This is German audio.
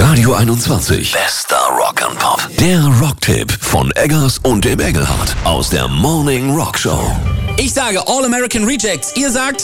Radio 21. Bester Rock and Pop. Der Rocktipp von Eggers und dem Engelhardt aus der Morning Rock Show. Ich sage All American Rejects. Ihr sagt